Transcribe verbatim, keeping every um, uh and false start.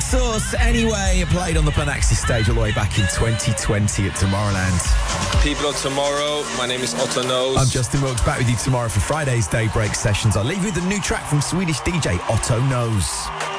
Source, Anyway, played on the Planaxis stage all the way back in twenty twenty at Tomorrowland. People of tomorrow, my name is Otto Knows. I'm Justin Wilkes, back with you tomorrow for Friday's Daybreak Sessions. I'll leave you with a new track from Swedish D J Otto Knows.